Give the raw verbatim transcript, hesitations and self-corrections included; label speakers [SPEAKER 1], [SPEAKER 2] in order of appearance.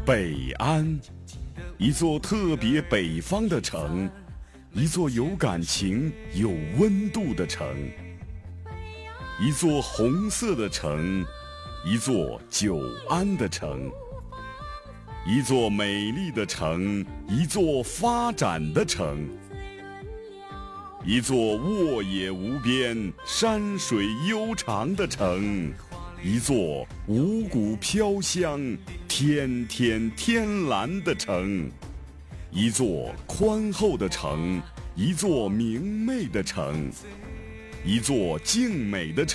[SPEAKER 1] 北安，一座特别北方的城，一座有感情、有温度的城，一座红色的城，一座久安的城，一座美丽的城，一座发展的城，一座沃野无边、山水悠长的城，一座五谷飘香、天天天蓝的城，一座宽厚的城，一座明媚的城，一座静美的城。